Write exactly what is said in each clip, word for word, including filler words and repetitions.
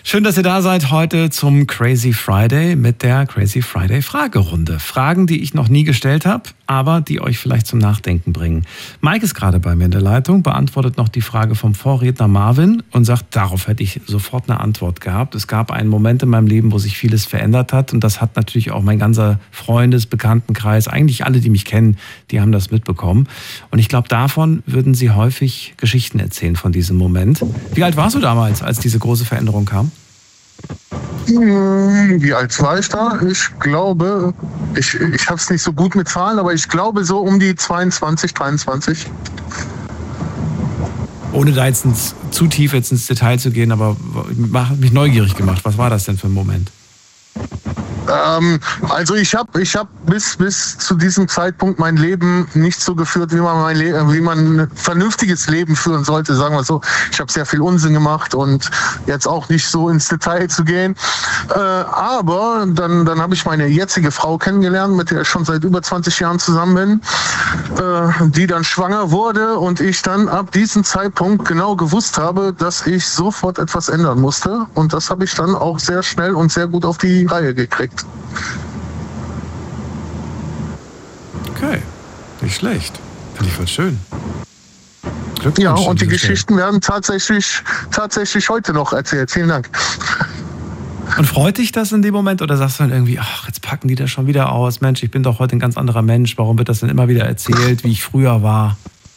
Schön, dass ihr da seid heute zum Crazy Friday mit der Crazy Friday Fragerunde. Fragen, die ich noch nie gestellt habe, aber die euch vielleicht zum Nachdenken bringen. Mike ist gerade bei mir in der Leitung, beantwortet noch die Frage vom Vorredner Marvin und sagt, darauf hätte ich sofort eine Antwort gehabt. Es gab einen Moment in meinem Leben, wo sich vieles verändert hat und das hat natürlich auch mein ganzer Freundes-, Bekanntenkreis, eigentlich alle, die mich kennen, die haben das mitbekommen. Und ich glaube, davon würden sie häufig Geschichten erzählen von diesem Moment. Wie alt warst du damals, als diese große Veränderung kam? Wie alt war ich da? Ich glaube, ich, ich habe es nicht so gut mit Zahlen, aber ich glaube so um die zweiundzwanzig, dreiundzwanzig. Ohne da jetzt ins, zu tief jetzt ins Detail zu gehen, aber hat mich neugierig gemacht. Was war das denn für ein Moment? Ähm, also ich habe ich hab bis, bis zu diesem Zeitpunkt mein Leben nicht so geführt, wie man, mein Le- wie man ein vernünftiges Leben führen sollte, sagen wir so. Ich habe sehr viel Unsinn gemacht und jetzt auch nicht so ins Detail zu gehen. Äh, aber dann, dann habe ich meine jetzige Frau kennengelernt, mit der ich schon seit über zwanzig Jahren zusammen bin, äh, die dann schwanger wurde und ich dann ab diesem Zeitpunkt genau gewusst habe, dass ich sofort etwas ändern musste. Und das habe ich dann auch sehr schnell und sehr gut auf die Reihe gekriegt. Okay, nicht schlecht. Finde ich voll schön. Glückwunsch. Ja, und die Stelle. Geschichten werden tatsächlich, tatsächlich heute noch erzählt. Vielen Dank. Und freut dich das in dem Moment oder sagst du dann irgendwie, ach, jetzt packen die das schon wieder aus. Mensch, ich bin doch heute ein ganz anderer Mensch. Warum wird das denn immer wieder erzählt, wie ich früher war?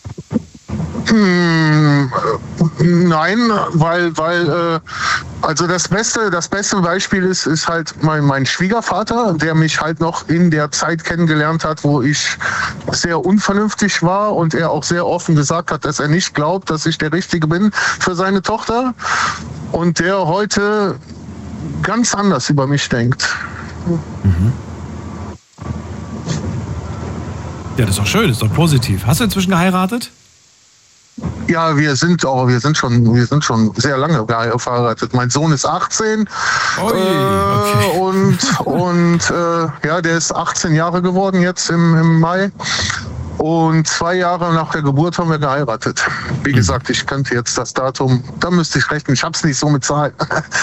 Hm, nein, weil, weil, äh, also das beste, das beste Beispiel ist, ist halt mein, mein Schwiegervater, der mich halt noch in der Zeit kennengelernt hat, wo ich sehr unvernünftig war und er auch sehr offen gesagt hat, dass er nicht glaubt, dass ich der Richtige bin für seine Tochter und der heute ganz anders über mich denkt. Mhm. Ja, das ist doch schön, das ist doch positiv. Hast du inzwischen geheiratet? Ja, wir sind auch, wir sind schon, wir sind schon sehr lange verheiratet. Mein Sohn ist achtzehn. Ui, äh, okay. und und äh, ja, der ist achtzehn Jahre geworden jetzt im, im Mai. Und zwei Jahre nach der Geburt haben wir geheiratet. Wie gesagt, ich könnte jetzt das Datum, da müsste ich rechnen. Ich habe es nicht so mit Zahlen.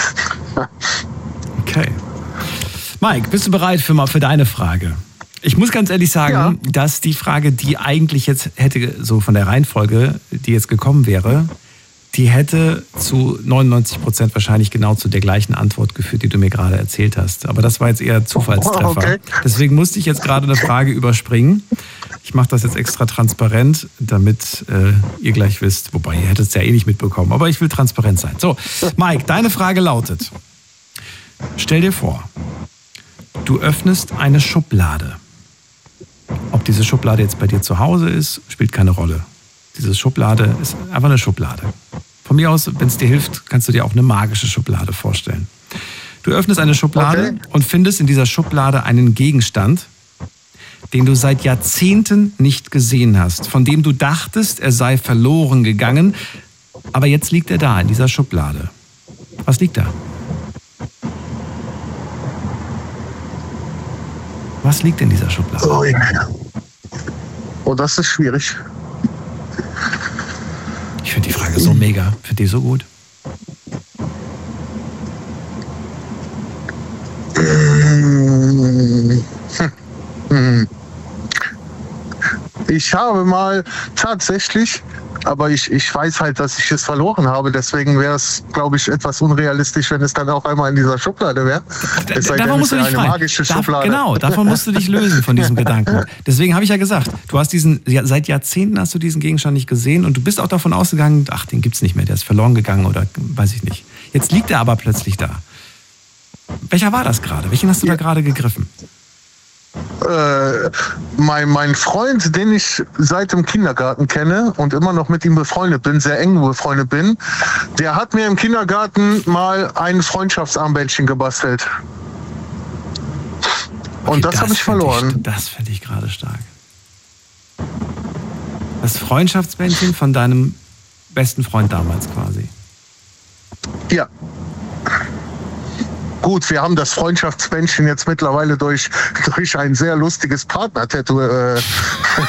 Okay. Mike, bist du bereit für, mal für deine Frage? Ich muss ganz ehrlich sagen, ja. dass die Frage, die eigentlich jetzt hätte, so von der Reihenfolge, die jetzt gekommen wäre, die hätte zu neunundneunzig Prozent wahrscheinlich genau zu der gleichen Antwort geführt, die du mir gerade erzählt hast. Aber das war jetzt eher Zufallstreffer. Okay. Deswegen musste ich jetzt gerade eine Frage überspringen. Ich mache das jetzt extra transparent, damit äh, ihr gleich wisst, wobei ihr hättet es ja eh nicht mitbekommen, aber ich will transparent sein. So, Mike, deine Frage lautet, stell dir vor, du öffnest eine Schublade. Ob diese Schublade jetzt bei dir zu Hause ist, spielt keine Rolle. Diese Schublade ist einfach eine Schublade. Von mir aus, wenn es dir hilft, kannst du dir auch eine magische Schublade vorstellen. Du öffnest eine Schublade okay. und findest in dieser Schublade einen Gegenstand, den du seit Jahrzehnten nicht gesehen hast, von dem du dachtest, er sei verloren gegangen, aber jetzt liegt er da in dieser Schublade. Was liegt da? Was liegt in dieser Schublade? Oh, ja. Oh, das ist schwierig. Ich finde die Frage so mega. Ich finde die so gut. Ich habe mal tatsächlich, aber ich, ich weiß halt, dass ich es verloren habe. Deswegen wäre es, glaube ich, etwas unrealistisch, wenn es dann auch einmal in dieser Schublade wäre. Es sei denn, es wäre eine magische Schublade. Genau, davon musst du dich lösen, von diesem Gedanken. Deswegen habe ich ja gesagt, du hast diesen, ja, seit Jahrzehnten hast du diesen Gegenstand nicht gesehen und du bist auch davon ausgegangen, ach, den gibt's nicht mehr, der ist verloren gegangen oder weiß ich nicht. Jetzt liegt er aber plötzlich da. Welcher war das gerade? Welchen hast du ja. da gerade gegriffen? Äh, mein, mein Freund, den ich seit dem Kindergarten kenne und immer noch mit ihm befreundet bin, sehr eng befreundet bin, der hat mir im Kindergarten mal ein Freundschaftsarmbändchen gebastelt. Und okay, das, das habe ich verloren. Ich, das finde ich gerade stark. Das Freundschaftsbändchen von deinem besten Freund damals quasi. Ja. Gut, wir haben das Freundschaftsbändchen jetzt mittlerweile durch, durch ein sehr lustiges Partner-Tattoo äh,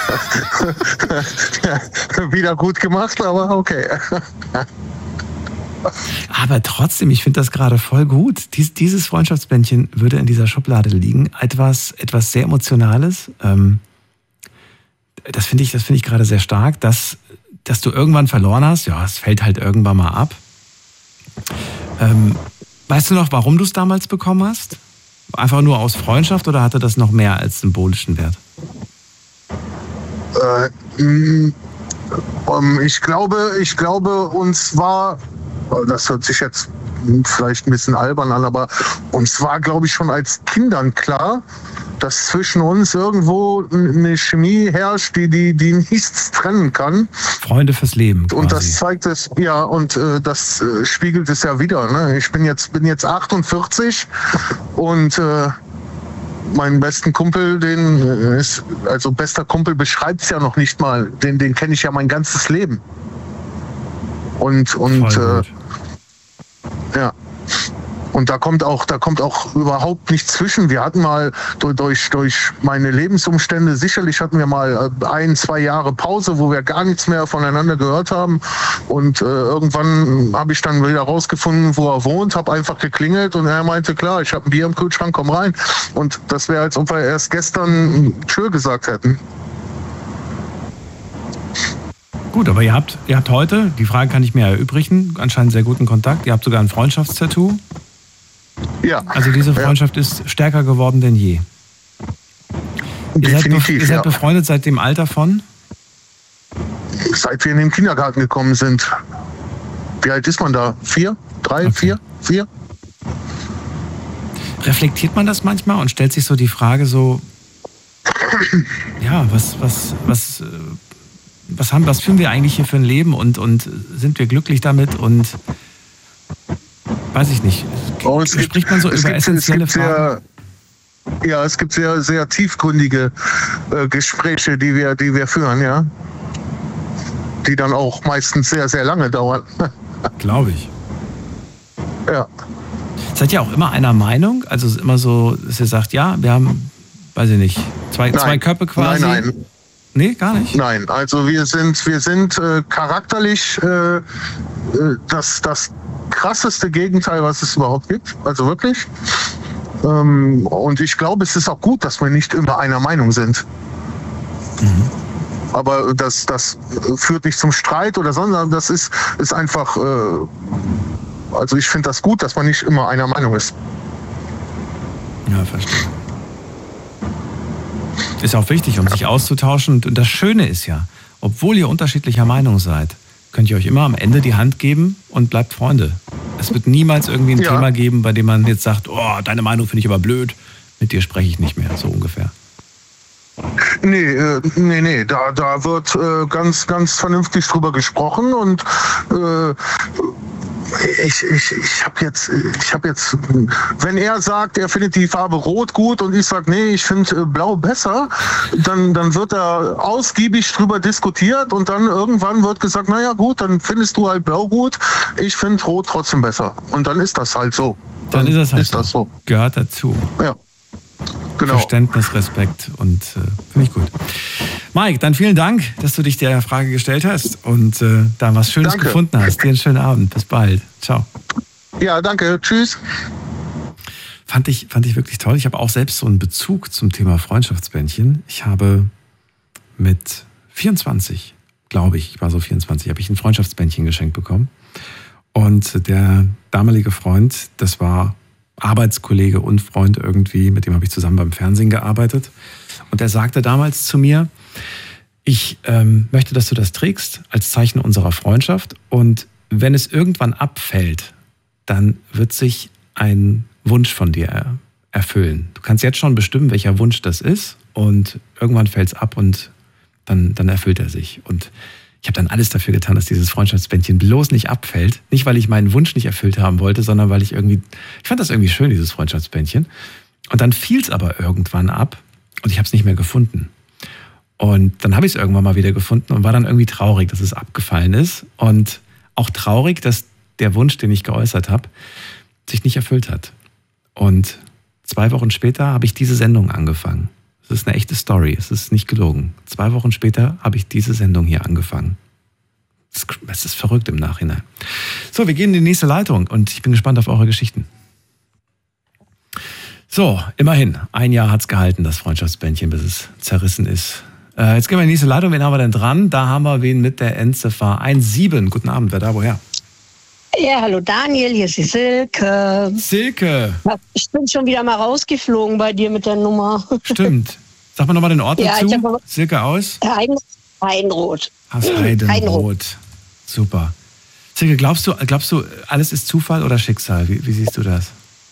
wieder gut gemacht, aber okay. Aber trotzdem, ich finde das gerade voll gut. Dies, dieses Freundschaftsbändchen würde in dieser Schublade liegen. Etwas, etwas sehr Emotionales. Ähm, das finde ich, das finde ich gerade sehr stark, dass, dass du irgendwann verloren hast. Ja, es fällt halt irgendwann mal ab. Ähm, weißt du noch, warum du es damals bekommen hast? Einfach nur aus Freundschaft oder hatte das noch mehr als symbolischen Wert? Äh, mh, um, ich glaube, ich glaube, uns war, das hört sich jetzt vielleicht ein bisschen albern an, aber uns war, glaube ich, schon als Kindern klar, dass zwischen uns irgendwo eine Chemie herrscht, die, die, die nichts trennen kann. Freunde fürs Leben. Quasi. Und das zeigt es, ja, und äh, das äh, spiegelt es ja wieder. Ne? Ich bin jetzt, bin jetzt achtundvierzig und äh, meinen besten Kumpel, den äh, ist, also bester Kumpel beschreibt es ja noch nicht mal, den, den kenne ich ja mein ganzes Leben. Und, und äh, ja. Und da kommt auch, da kommt auch überhaupt nichts zwischen. Wir hatten mal durch, durch meine Lebensumstände, sicherlich hatten wir mal ein, zwei Jahre Pause, wo wir gar nichts mehr voneinander gehört haben. Und äh, irgendwann habe ich dann wieder rausgefunden, wo er wohnt, habe einfach geklingelt und er meinte, klar, ich habe ein Bier im Kühlschrank, komm rein. Und das wäre, als ob wir erst gestern Tschö gesagt hätten. Gut, aber ihr habt, ihr habt heute, die Frage kann ich mir erübrigen, anscheinend sehr guten Kontakt. Ihr habt sogar ein Freundschaftstattoo. Ja. Also diese Freundschaft ja. ist stärker geworden denn je. Ihr seid, Definitiv, ihr seid ja. befreundet seit dem Alter von? Seit wir in den Kindergarten gekommen sind. Wie alt ist man da? Vier? Drei? Okay. Vier? Vier? Reflektiert man das manchmal und stellt sich so die Frage so, ja, was, was, was, was haben, was führen wir eigentlich hier für ein Leben und, und sind wir glücklich damit und weiß ich nicht. Oh, es Spricht gibt, man so es über gibt, essentielle es gibt Fragen? Sehr, ja, es gibt sehr, sehr tiefgründige äh, Gespräche, die wir, die wir führen, ja. Die dann auch meistens sehr, sehr lange dauern. Glaube ich. Ja. Seid ihr auch immer einer Meinung? Also es ist immer so, dass ihr sagt, ja, wir haben, weiß ich nicht, zwei, zwei Köpfe quasi? Nein, nein. Nee, gar nicht? Nein, also wir sind, wir sind äh, charakterlich äh, das, das krasseste Gegenteil, was es überhaupt gibt. Also wirklich. Ähm, und ich glaube, es ist auch gut, dass wir nicht immer einer Meinung sind. Mhm. Aber das, das führt nicht zum Streit oder sondern das ist, ist einfach, äh, also ich finde das gut, dass man nicht immer einer Meinung ist. Ja, verstehe. Ist auch wichtig, um sich auszutauschen. Und das Schöne ist ja, obwohl ihr unterschiedlicher Meinung seid, könnt ihr euch immer am Ende die Hand geben und bleibt Freunde. Es wird niemals irgendwie ein ja. Thema geben, bei dem man jetzt sagt, oh, deine Meinung finde ich aber blöd, mit dir spreche ich nicht mehr, so ungefähr. Nee, äh, nee, nee, da, da wird äh, ganz, ganz vernünftig drüber gesprochen und äh, ich, ich, ich habe jetzt, ich habe jetzt, wenn er sagt, er findet die Farbe Rot gut und ich sage, nee, ich finde Blau besser, dann, dann wird da ausgiebig drüber diskutiert und dann irgendwann wird gesagt, naja gut, dann findest du halt Blau gut, ich finde Rot trotzdem besser. Und dann ist das halt so. Dann, dann ist das halt ist so. Das so. Gehört dazu. Ja. Genau. Verständnis, Respekt und äh, finde ich gut. Mike, dann vielen Dank, dass du dich der Frage gestellt hast und äh, da was Schönes danke. gefunden hast. Dir einen schönen Abend. Bis bald. Ciao. Ja, danke. Tschüss. Fand ich, fand ich wirklich toll. Ich habe auch selbst so einen Bezug zum Thema Freundschaftsbändchen. Ich habe mit vierundzwanzig, glaube ich, ich war so vierundzwanzig, habe ich ein Freundschaftsbändchen geschenkt bekommen. Und der damalige Freund, das war Arbeitskollege und Freund irgendwie, mit dem habe ich zusammen beim Fernsehen gearbeitet. Und er sagte damals zu mir, ich ähm, möchte, dass du das trägst als Zeichen unserer Freundschaft. Und wenn es irgendwann abfällt, dann wird sich ein Wunsch von dir erfüllen. Du kannst jetzt schon bestimmen, welcher Wunsch das ist. Und irgendwann fällt es ab und dann, dann erfüllt er sich. Und ich habe dann alles dafür getan, dass dieses Freundschaftsbändchen bloß nicht abfällt. Nicht, weil ich meinen Wunsch nicht erfüllt haben wollte, sondern weil ich irgendwie, ich fand das irgendwie schön, dieses Freundschaftsbändchen. Und dann fiel es aber irgendwann ab und ich habe es nicht mehr gefunden. Und dann habe ich es irgendwann mal wieder gefunden und war dann irgendwie traurig, dass es abgefallen ist. Und auch traurig, dass der Wunsch, den ich geäußert habe, sich nicht erfüllt hat. Und zwei Wochen später habe ich diese Sendung angefangen. Das ist eine echte Story, es ist nicht gelogen. Zwei Wochen später habe ich diese Sendung hier angefangen. Das ist verrückt im Nachhinein. So, wir gehen in die nächste Leitung und ich bin gespannt auf eure Geschichten. So, immerhin, ein Jahr hat's gehalten, das Freundschaftsbändchen, bis es zerrissen ist. Äh, jetzt gehen wir in die nächste Leitung. Wen haben wir denn dran? Da haben wir wen mit der Endziffer eins sieben. Guten Abend, wer da, woher? Ja, hallo Daniel, hier ist die Silke. Silke. Ich bin schon wieder mal rausgeflogen bei dir mit der Nummer. Stimmt. Sag mal nochmal den Ort Ja, dazu. ich hab- Silke aus? Heiden, Heidenroth. Aus Heidenroth. Super. Silke, glaubst du, glaubst du, alles ist Zufall oder Schicksal? Wie, wie siehst du das?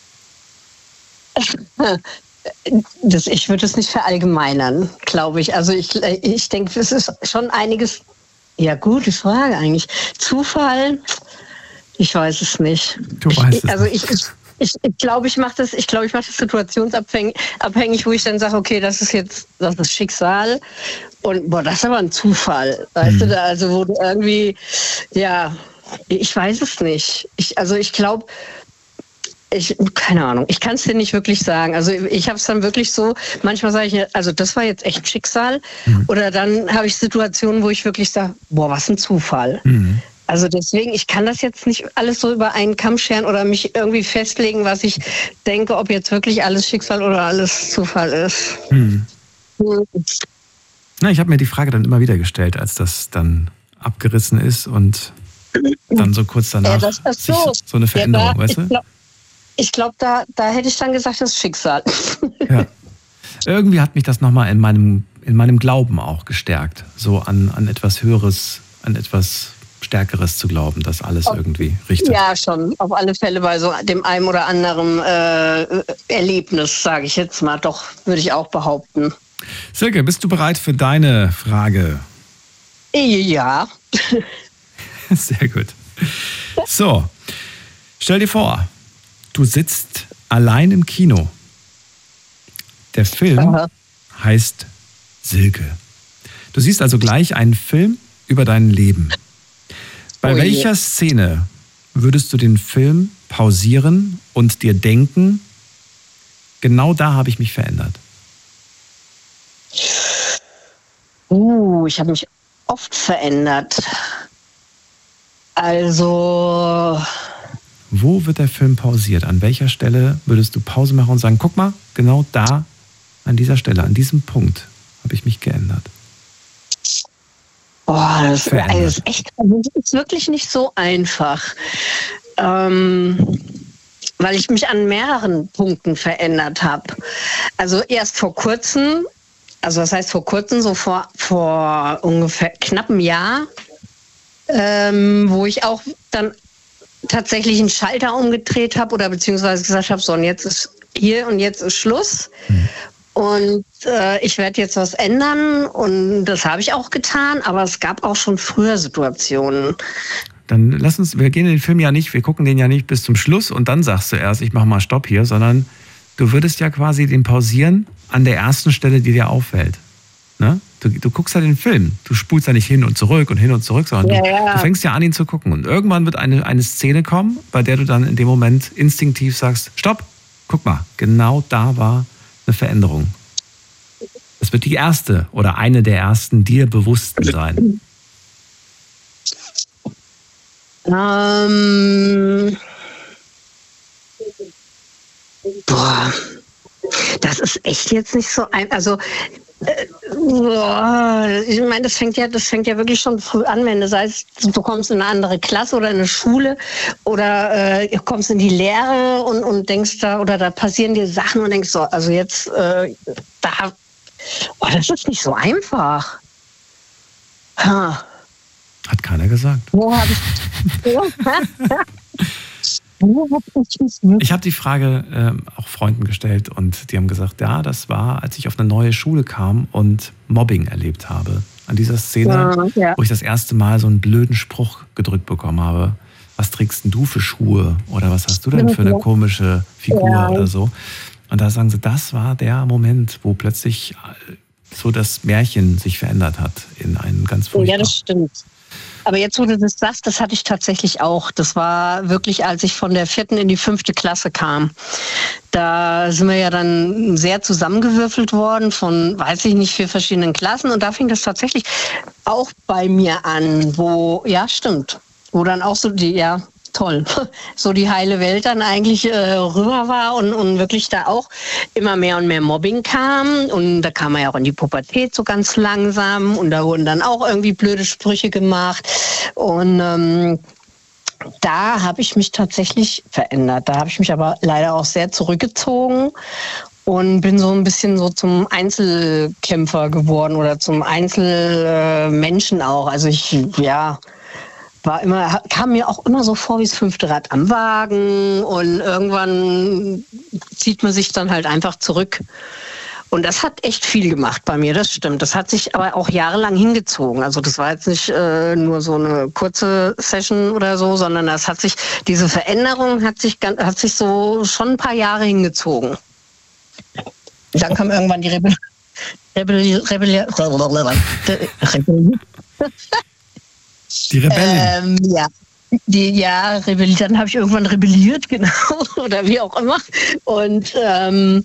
Das, ich würde es nicht verallgemeinern, glaube ich. Also ich, ich denke, es ist schon einiges. Ja, gute Frage eigentlich. Zufall, ich weiß es nicht. Du weißt ich, es also nicht. ich, ich, ich, ich glaube, ich mache das, ich glaube, ich mache das situationsabhängig, abhängig, wo ich dann sage, okay, das ist jetzt, das ist Schicksal und boah, das ist aber ein Zufall, weißt Mhm. du, da, also wo du irgendwie, ja, ich weiß es nicht. Ich, also ich glaube, ich, keine Ahnung, ich kann es dir nicht wirklich sagen. Also ich habe es dann wirklich so, manchmal sage ich, also das war jetzt echt Schicksal. Mhm. Oder dann habe ich Situationen, wo ich wirklich sage, boah, was ein Zufall. Mhm. Also deswegen, ich kann das jetzt nicht alles so über einen Kamm scheren oder mich irgendwie festlegen, was ich denke, ob jetzt wirklich alles Schicksal oder alles Zufall ist. Mhm. Hm. Na, ich habe mir die Frage dann immer wieder gestellt, als das dann abgerissen ist und dann so kurz danach Ja, das ist sich so. so eine Veränderung, Ja, da, weißt ich du? glaube, glaub, da, da hätte ich dann gesagt, das ist Schicksal. Ja. Irgendwie hat mich das nochmal in meinem, in meinem Glauben auch gestärkt, so an, an etwas Höheres, an etwas Stärkeres zu glauben, dass alles irgendwie richtet. Ja, schon. Auf alle Fälle bei so dem einen oder anderen äh, Erlebnis, sage ich jetzt mal. Doch, würde ich auch behaupten. Silke, bist du bereit für deine Frage? Ja. Sehr gut. So, stell dir vor, du sitzt allein im Kino. Der Film Aha. heißt Silke. Du siehst also gleich einen Film über dein Leben. Bei Oh je. welcher Szene würdest du den Film pausieren und dir denken, genau da habe ich mich verändert? Uh, ich habe mich oft verändert. Also, Wo wird der Film pausiert? An welcher Stelle würdest du Pause machen und sagen, guck mal, genau da, an dieser Stelle, an diesem Punkt habe ich mich geändert? boah, das ist, Verändert. das ist echt, das ist wirklich nicht so einfach. Ähm, weil ich mich an mehreren Punkten verändert habe. Also erst vor kurzem, also das heißt vor kurzem, so vor, vor ungefähr knapp einem Jahr, ähm, wo ich auch dann tatsächlich einen Schalter umgedreht habe oder beziehungsweise gesagt habe, so und jetzt ist hier und jetzt ist Schluss. Hm. Und äh, ich werde jetzt was ändern und das habe ich auch getan, aber es gab auch schon früher Situationen. Dann lass uns, wir gehen in den Film ja nicht, wir gucken den ja nicht bis zum Schluss und dann sagst du erst, ich mache mal Stopp hier, sondern du würdest ja quasi den pausieren an der ersten Stelle, die dir auffällt. Ne? Du, du guckst ja den Film, du spulst ja nicht hin und zurück und hin und zurück, sondern Ja, du, ja. du fängst ja an, ihn zu gucken. Und irgendwann wird eine, eine Szene kommen, bei der du dann in dem Moment instinktiv sagst, Stopp, guck mal, genau da war eine Veränderung. Das wird die erste oder eine der ersten dir bewussten sein. Ähm, boah, das ist echt jetzt nicht so ein, also äh, boah, ich meine, das fängt ja, das fängt ja wirklich schon früh an, wenn du sagst, du kommst in eine andere Klasse oder in eine Schule oder äh, kommst in die Lehre und, und denkst da, oder da passieren dir Sachen und denkst so, also jetzt, äh, da, oh, das ist nicht so einfach. Ha. Hat keiner gesagt. Wo habe ich, wo hab ich mich wirklich- Ich habe die Frage ähm, auch Freunden gestellt und die haben gesagt, ja, das war, als ich auf eine neue Schule kam und Mobbing erlebt habe. An dieser Szene, Ja, ja. wo ich das erste Mal so einen blöden Spruch gedrückt bekommen habe. Was trägst denn du für Schuhe? Oder was hast du denn für eine Ja. komische Figur Ja. oder so? Und da sagen sie, das war der Moment, wo plötzlich so das Märchen sich verändert hat in einen ganz furchtbar. Ja, das stimmt. Aber jetzt, wo du das sagst, das hatte ich tatsächlich auch. Das war wirklich, als ich von der vierten in die fünfte Klasse kam. Da sind wir ja dann sehr zusammengewürfelt worden von, weiß ich nicht, vier verschiedenen Klassen. Und da fing das tatsächlich auch bei mir an, wo, ja, stimmt, wo dann auch so die, ja, toll, so die heile Welt dann eigentlich äh, rüber war und, und wirklich da auch immer mehr und mehr Mobbing kam. Und da kam man ja auch in die Pubertät so ganz langsam und da wurden dann auch irgendwie blöde Sprüche gemacht. Und ähm, da habe ich mich tatsächlich verändert. Da habe ich mich aber leider auch sehr zurückgezogen und bin so ein bisschen so zum Einzelkämpfer geworden oder zum Einzelmenschen auch. Also ich, ja... war immer, kam mir auch immer so vor wie das fünfte Rad am Wagen und irgendwann zieht man sich dann halt einfach zurück. Und das hat echt viel gemacht bei mir, das stimmt. Das hat sich aber auch jahrelang hingezogen. Also das war jetzt nicht äh, nur so eine kurze Session oder so, sondern das hat sich, diese Veränderung hat sich, hat sich so schon ein paar Jahre hingezogen. Dann kam irgendwann die Rebellion. Rebellion. Rebellion. Die Rebellen. Ähm, ja. Die, ja, rebelliert, dann habe ich irgendwann rebelliert, genau, oder wie auch immer. Und ähm,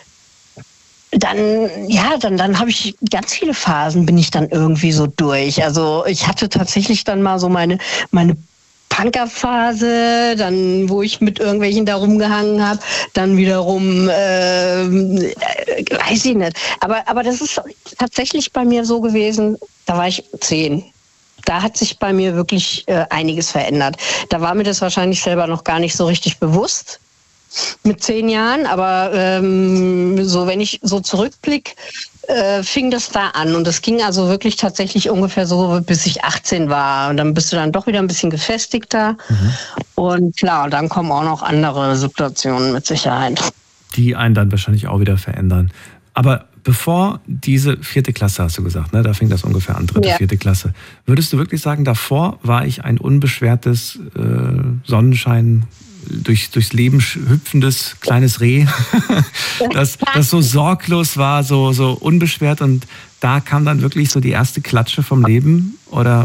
dann, ja, dann, dann habe ich ganz viele Phasen, bin ich dann irgendwie so durch. Also ich hatte tatsächlich dann mal so meine, meine Punkerphase, dann, wo ich mit irgendwelchen da rumgehangen habe, dann wiederum, äh, weiß ich nicht. Aber, aber das ist tatsächlich bei mir so gewesen, da war ich zehn. Da hat sich bei mir wirklich äh, einiges verändert. Da war mir das wahrscheinlich selber noch gar nicht so richtig bewusst mit zehn Jahren. Aber ähm, so, wenn ich so zurückblicke, äh, fing das da an. Und das ging also wirklich tatsächlich ungefähr so, bis ich achtzehn war. Und dann bist du dann doch wieder ein bisschen gefestigter. Mhm. Und klar, dann kommen auch noch andere Situationen mit Sicherheit. Die einen dann wahrscheinlich auch wieder verändern. Aber bevor diese vierte Klasse, hast du gesagt, ne, da fing das ungefähr an, dritte, ja. vierte Klasse. Würdest du wirklich sagen, davor war ich ein unbeschwertes äh, Sonnenschein, durch, durchs Leben hüpfendes kleines Reh, das, das so sorglos war, so, so unbeschwert und da kam dann wirklich so die erste Klatsche vom Leben, oder?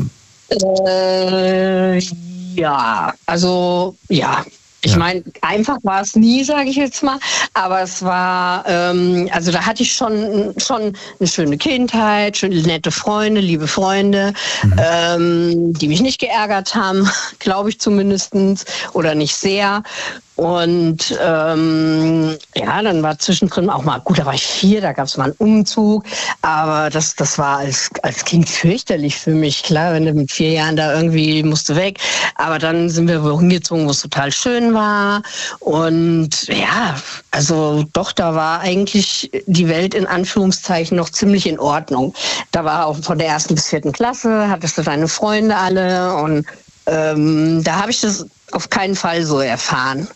Äh, ja, also ja. Ich ja. meine, einfach war es nie, sage ich jetzt mal, aber es war, ähm, also da hatte ich schon, schon eine schöne Kindheit, schöne, nette Freunde, liebe Freunde, mhm. ähm, die mich nicht geärgert haben, glaube ich zumindest, oder nicht sehr. Und ähm, ja, dann war zwischendrin auch mal, gut, da war ich vier, da gab es mal einen Umzug, aber das, das war als, als Kind fürchterlich für mich. Klar, wenn du mit vier Jahren da irgendwie musst du weg, aber dann sind wir wohin gezogen, wo es total schön war. Und ja, also doch, da war eigentlich die Welt in Anführungszeichen noch ziemlich in Ordnung. Da war auch von der ersten bis vierten Klasse, hattest du deine Freunde alle und ähm, da habe ich das auf keinen Fall so erfahren.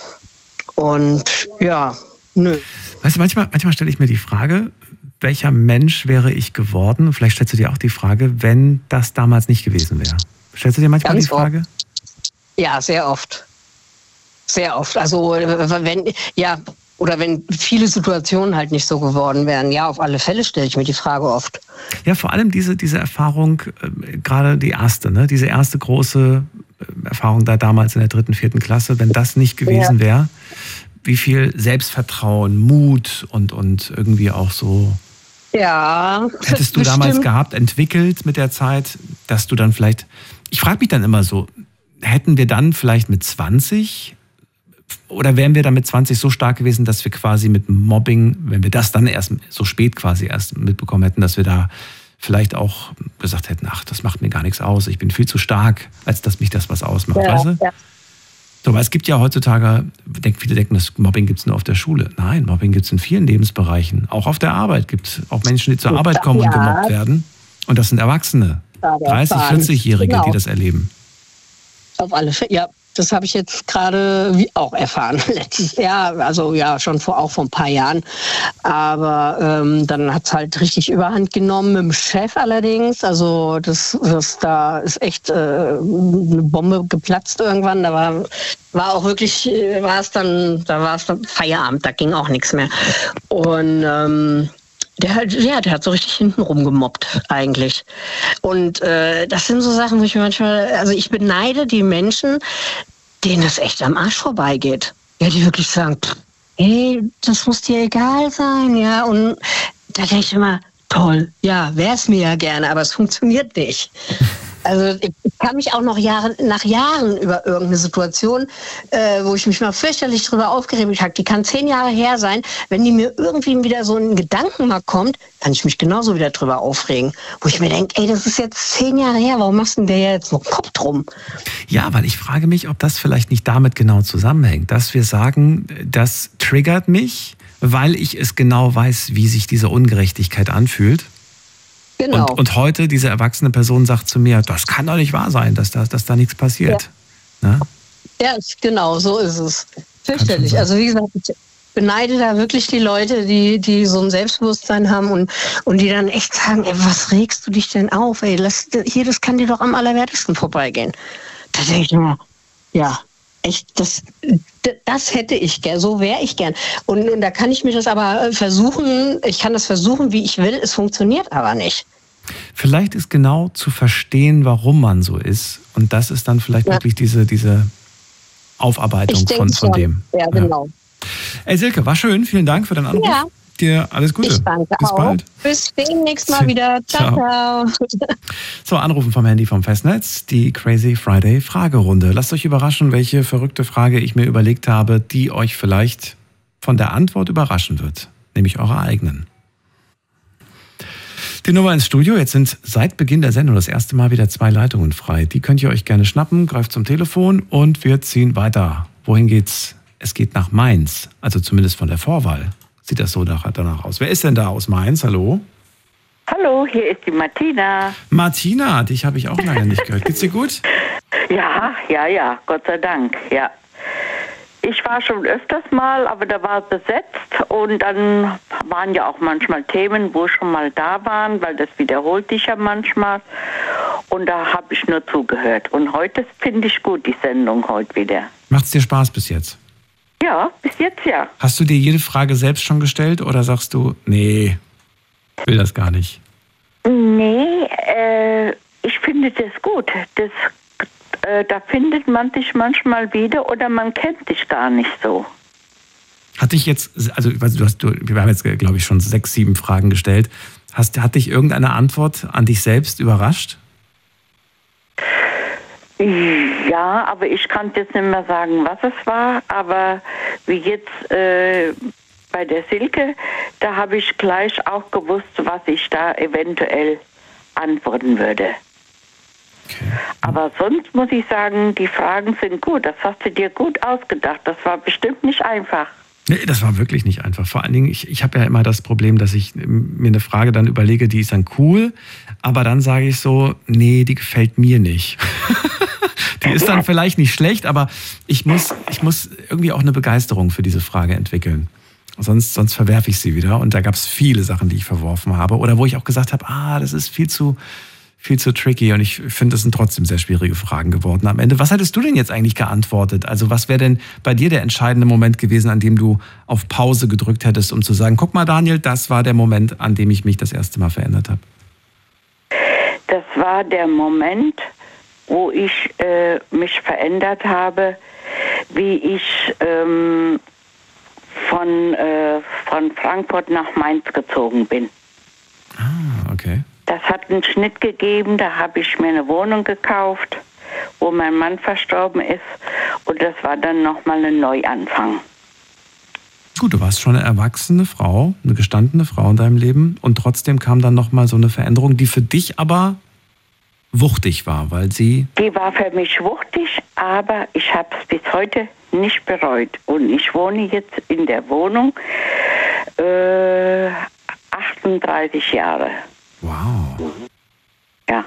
Und ja, nö. Weißt du, manchmal, manchmal stelle ich mir die Frage, welcher Mensch wäre ich geworden? Vielleicht stellst du dir auch die Frage, wenn das damals nicht gewesen wäre. Stellst du dir manchmal Ganz die Frage? Oft. Ja, sehr oft. Sehr oft. Also wenn, ja, oder wenn viele Situationen halt nicht so geworden wären. Ja, auf alle Fälle stelle ich mir die Frage oft. Ja, vor allem diese, diese Erfahrung, äh, gerade die erste, ne? Diese erste große Erfahrung da damals in der dritten, vierten Klasse, wenn das nicht gewesen ja. wäre, wie viel Selbstvertrauen, Mut und, und irgendwie auch so ja, hättest du bestimmt. damals gehabt, entwickelt mit der Zeit, dass du dann vielleicht, ich frage mich dann immer so, hätten wir dann vielleicht mit zwanzig oder wären wir dann mit zwanzig so stark gewesen, dass wir quasi mit Mobbing, wenn wir das dann erst so spät quasi erst mitbekommen hätten, dass wir da vielleicht auch gesagt hätten, ach, das macht mir gar nichts aus, ich bin viel zu stark, als dass mich das was ausmacht, ja, weißt du? Ja. So, aber es gibt ja heutzutage, viele denken, das Mobbing gibt es nur auf der Schule. Nein, Mobbing gibt es in vielen Lebensbereichen. Auch auf der Arbeit gibt es auch Menschen, die zur Arbeit kommen ja. und gemobbt werden. Und das sind Erwachsene, dreißig-, vierzig-Jährige, genau. die das erleben. Auf alle Fälle, ja. Das habe ich jetzt gerade auch erfahren, letztes Jahr, also ja, schon vor, auch vor ein paar Jahren. Aber ähm, dann hat es halt richtig überhand genommen mit dem Chef allerdings. Also das, das da ist echt äh, eine Bombe geplatzt irgendwann. Da war, war auch wirklich, war es dann, da war es dann Feierabend, da ging auch nichts mehr. Und ähm, Der hat, ja, der hat so richtig hintenrum gemobbt eigentlich. Und äh, das sind so Sachen, wo ich mir manchmal, also ich beneide die Menschen, denen das echt am Arsch vorbeigeht. Ja, die wirklich sagen, pff, ey, das muss dir egal sein, ja. Und da denke ich immer, toll, ja, wär's mir ja gerne, aber es funktioniert nicht. Also ich kann mich auch noch Jahre, nach Jahren über irgendeine Situation, äh, wo ich mich mal fürchterlich drüber aufgeregt habe, die kann zehn Jahre her sein, wenn die mir irgendwie wieder so ein Gedanken mal kommt, kann ich mich genauso wieder drüber aufregen. Wo ich mir denke, ey, das ist jetzt zehn Jahre her, warum machst du denn der jetzt noch Kopf drum? Ja, weil ich frage mich, ob das vielleicht nicht damit genau zusammenhängt, dass wir sagen, das triggert mich, weil ich es genau weiß, wie sich diese Ungerechtigkeit anfühlt. Genau. Und, und heute diese erwachsene Person sagt zu mir, das kann doch nicht wahr sein, dass da, dass da nichts passiert. Ja, ja, genau, so ist es. Fürchterlich. Also wie gesagt, ich beneide da wirklich die Leute, die, die so ein Selbstbewusstsein haben und, und die dann echt sagen, ey, was regst du dich denn auf? Ey, lass, hier, das kann dir doch am allerwertesten vorbeigehen. Da denke ich immer, ja, echt, das, das hätte ich gern, so wäre ich gern. Und, und da kann ich mir das aber versuchen, ich kann das versuchen, wie ich will, es funktioniert aber nicht. Vielleicht ist genau zu verstehen, warum man so ist. Und das ist dann vielleicht ja. wirklich diese, diese Aufarbeitung von, von dem. Ja, genau. Ja. Ey Silke, war schön. Vielen Dank für deinen Anruf. Ja. Dir alles Gute. Ich danke Bis auch. bald. Bis demnächst mal wieder. Ciao, ciao. So, Anrufen vom Handy vom Festnetz. Die Crazy Friday Fragerunde. Lasst euch überraschen, welche verrückte Frage ich mir überlegt habe, die euch vielleicht von der Antwort überraschen wird. Nämlich eure eigenen. Die Nummer ins Studio. Jetzt sind seit Beginn der Sendung das erste Mal wieder zwei Leitungen frei. Die könnt ihr euch gerne schnappen. Greift zum Telefon und wir ziehen weiter. Wohin geht's? Es geht nach Mainz. Also zumindest von der Vorwahl sieht das so danach aus. Wer ist denn da aus Mainz? Hallo? Hallo, hier ist die Martina. Martina, dich habe ich auch lange nicht gehört. Geht's dir gut? Ja, ja, ja, Gott sei Dank, ja. Ich war schon öfters mal, aber da war es besetzt und dann waren ja auch manchmal Themen, wo schon mal da waren, weil das wiederholt sich ja manchmal und da habe ich nur zugehört. Und heute finde ich gut, die Sendung heute wieder. Macht's dir Spaß bis jetzt? Ja, bis jetzt ja. Hast du dir jede Frage selbst schon gestellt oder sagst du, nee, ich will das gar nicht? Nee, äh, ich finde das gut. Das Äh, da findet man sich manchmal wieder oder man kennt sich gar nicht so. Hat dich jetzt, also du hast, du, wir haben jetzt, glaube ich, schon sechs, sieben Fragen gestellt. Hast, hat dich irgendeine Antwort an dich selbst überrascht? Ja, aber ich kann jetzt nicht mehr sagen, was es war. Aber wie jetzt äh, bei der Silke, da habe ich gleich auch gewusst, was ich da eventuell antworten würde. Okay. Aber sonst muss ich sagen, die Fragen sind gut. Das hast du dir gut ausgedacht. Das war bestimmt nicht einfach. Nee, das war wirklich nicht einfach. Vor allen Dingen, ich, ich habe ja immer das Problem, dass ich mir eine Frage dann überlege, die ist dann cool, aber dann sage ich so, nee, die gefällt mir nicht. Die ist dann vielleicht nicht schlecht, aber ich muss, ich muss irgendwie auch eine Begeisterung für diese Frage entwickeln. Sonst, sonst verwerfe ich sie wieder. Und da gab es viele Sachen, die ich verworfen habe. Oder wo ich auch gesagt habe, ah, das ist viel zu... viel zu tricky und ich finde, das sind trotzdem sehr schwierige Fragen geworden am Ende. Was hättest du denn jetzt eigentlich geantwortet? Also was wäre denn bei dir der entscheidende Moment gewesen, an dem du auf Pause gedrückt hättest, um zu sagen, guck mal Daniel, das war der Moment, an dem ich mich das erste Mal verändert habe? Das war der Moment, wo ich äh, mich verändert habe, wie ich ähm, von, äh, von Frankfurt nach Mainz gezogen bin. Ah, okay. Das hat einen Schnitt gegeben, da habe ich mir eine Wohnung gekauft, wo mein Mann verstorben ist und das war dann nochmal ein Neuanfang. Gut, du warst schon eine erwachsene Frau, eine gestandene Frau in deinem Leben und trotzdem kam dann nochmal so eine Veränderung, die für dich aber wuchtig war, weil sie... Die war für mich wuchtig, aber ich habe es bis heute nicht bereut und ich wohne jetzt in der Wohnung äh, achtunddreißig Jahre. Wow. Ja.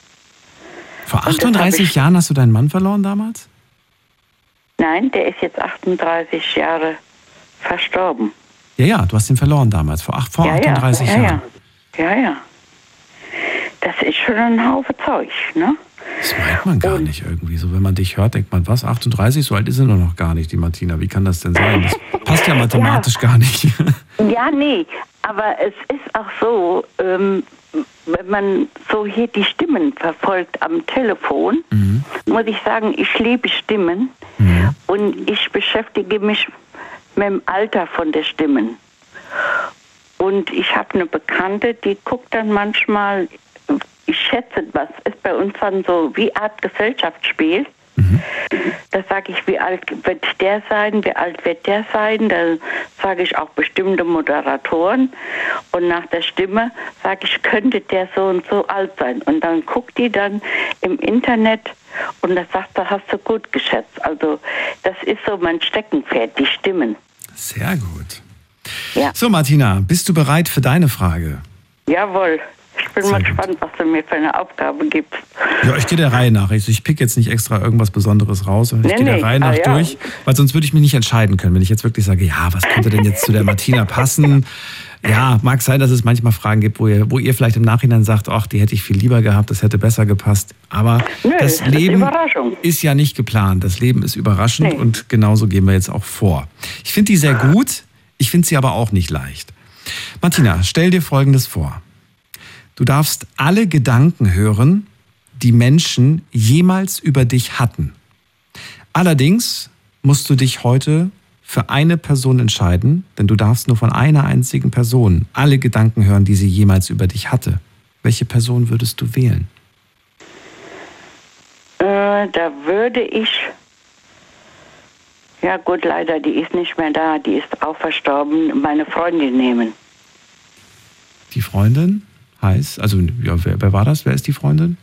Vor achtunddreißig Jahren hast du deinen Mann verloren damals? Nein, der ist jetzt achtunddreißig Jahre verstorben. Ja, ja, du hast ihn verloren damals, vor, acht, vor ja, achtunddreißig ja, Jahren. Ja, ja, ja. Das ist schon ein Haufen Zeug, ne? Das meint man gar Und, nicht irgendwie. So, wenn man dich hört, denkt man, was, achtunddreißig, so alt ist sie noch gar nicht, die Martina. Wie kann das denn sein? Das passt ja mathematisch ja. gar nicht. Ja, nee, Aber es ist auch so, ähm, wenn man so hier die Stimmen verfolgt am Telefon, mhm. muss ich sagen, ich liebe Stimmen mhm. und ich beschäftige mich mit dem Alter von den Stimmen. Und ich habe eine Bekannte, die guckt dann manchmal, ich schätze, was ist bei uns dann so wie Art Gesellschaftsspiel. Mhm. Da sage ich, wie alt wird der sein, wie alt wird der sein. Da sage ich auch bestimmte Moderatoren. Und nach der Stimme sage ich, könnte der so und so alt sein. Und dann guckt die dann im Internet und da sagt, da hast du gut geschätzt. Also das ist so mein Steckenpferd, die Stimmen. Sehr gut. Ja. So, Martina, bist du bereit für deine Frage? Jawohl. Ich bin Sehr mal gut. gespannt, was du mir für eine Aufgabe gibst. Ja, ich gehe der Reihe nach. Ich, ich pick jetzt nicht extra irgendwas Besonderes raus, sondern ich nee, gehe der nee. Reihe nach ah, ja. durch, weil sonst würde ich mich nicht entscheiden können, wenn ich jetzt wirklich sage, ja, was könnte denn jetzt zu der Martina passen? Ja, mag sein, dass es manchmal Fragen gibt, wo ihr, wo ihr vielleicht im Nachhinein sagt, ach, die hätte ich viel lieber gehabt, das hätte besser gepasst. Aber Nö, das, das Leben ist, ist ja nicht geplant. Das Leben ist überraschend nee. und genauso gehen wir jetzt auch vor. Ich finde die sehr gut, ich finde sie aber auch nicht leicht. Martina, stell dir Folgendes vor. Du darfst alle Gedanken hören, die Menschen jemals über dich hatten. Allerdings musst du dich heute für eine Person entscheiden, denn du darfst nur von einer einzigen Person alle Gedanken hören, die sie jemals über dich hatte. Welche Person würdest du wählen? Äh, da würde ich, ja gut, leider, die ist nicht mehr da, die ist auch verstorben, meine Freundin nehmen. Die Freundin? Heißt, also ja, wer, wer war das? Wer ist die Freundin?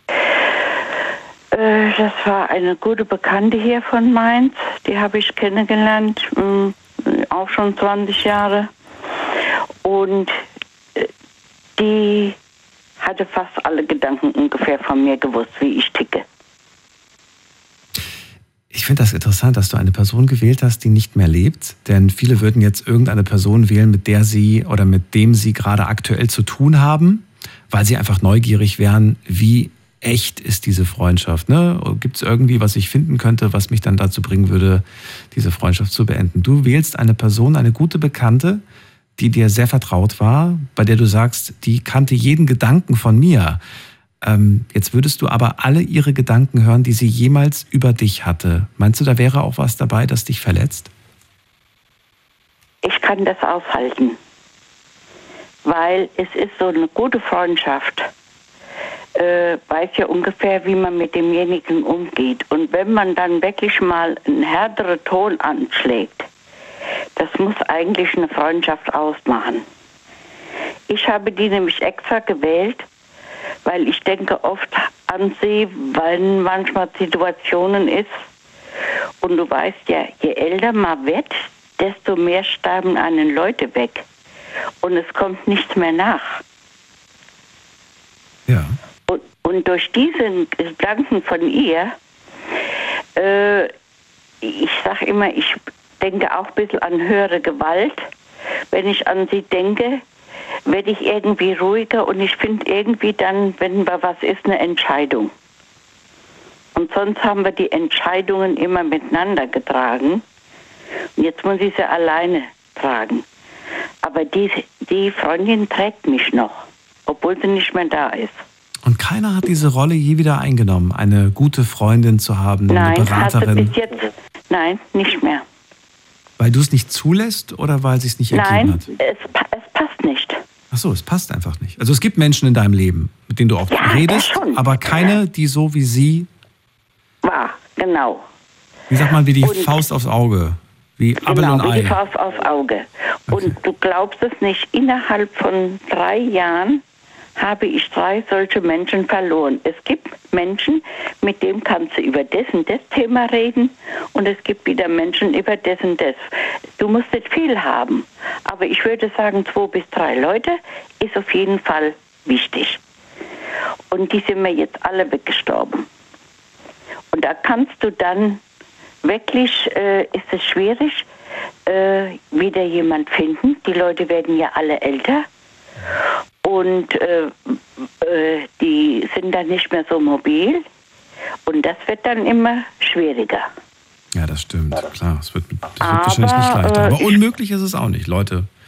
Äh, das war eine gute Bekannte hier von Mainz. Die habe ich kennengelernt, mh, auch schon zwanzig Jahre. Und äh, die hatte fast alle Gedanken ungefähr von mir gewusst, wie ich ticke. Ich finde das interessant, dass du eine Person gewählt hast, die nicht mehr lebt. Denn viele würden jetzt irgendeine Person wählen, mit der sie oder mit dem sie gerade aktuell zu tun haben, weil sie einfach neugierig wären, wie echt ist diese Freundschaft. Ne? Gibt es irgendwie, was ich finden könnte, was mich dann dazu bringen würde, diese Freundschaft zu beenden? Du wählst eine Person, eine gute Bekannte, die dir sehr vertraut war, bei der du sagst, die kannte jeden Gedanken von mir. Ähm, jetzt würdest du aber alle ihre Gedanken hören, die sie jemals über dich hatte. Meinst du, da wäre auch was dabei, das dich verletzt? Ich kann das aushalten, weil es ist so eine gute Freundschaft. Äh, weiß ja ungefähr, wie man mit demjenigen umgeht. Und wenn man dann wirklich mal einen härteren Ton anschlägt, das muss eigentlich eine Freundschaft ausmachen. Ich habe die nämlich extra gewählt, weil ich denke oft an sie, weil manchmal Situationen ist. Und du weißt ja, je älter man wird, desto mehr sterben einen Leute weg. Und es kommt nichts mehr nach. Ja. Und, und durch diesen Gedanken von ihr, äh, ich sage immer, ich denke auch ein bisschen an höhere Gewalt. Wenn ich an sie denke, werde ich irgendwie ruhiger und ich finde irgendwie dann, wenn da was ist, eine Entscheidung. Und sonst haben wir die Entscheidungen immer miteinander getragen. Und jetzt muss ich sie alleine tragen. Aber die, die Freundin trägt mich noch, obwohl sie nicht mehr da ist. Und keiner hat diese Rolle je wieder eingenommen, eine gute Freundin zu haben, Nein, eine Beraterin? Hat sie bis jetzt, nein, nicht mehr. Weil du es nicht zulässt oder weil sie es nicht ergeben Nein, hat? Nein, es, es passt nicht. Ach so, es passt einfach nicht. Also es gibt Menschen in deinem Leben, mit denen du auch ja, redest, schon. aber keine, die so wie sie war, genau. Wie sagt man, wie die und Faust aufs Auge, wie Appel genau, und Ei. Wie die Faust aufs Auge. Okay. Und du glaubst es nicht, innerhalb von drei Jahren habe ich drei solche Menschen verloren. Es gibt Menschen, mit denen kannst du über das und das Thema reden und es gibt wieder Menschen über das und das. Du musst nicht viel haben, aber ich würde sagen, zwei bis drei Leute ist auf jeden Fall wichtig. Und die sind mir jetzt alle weggestorben. Und da kannst du dann wirklich, äh, ist es schwierig, äh, wieder jemand finden. Die Leute werden ja alle älter. Und äh, äh, die sind dann nicht mehr so mobil. Und das wird dann immer schwieriger. Ja, das stimmt. Klar, es wird, das wird aber, wahrscheinlich nicht leichter. Aber äh, unmöglich ist es auch nicht, Leute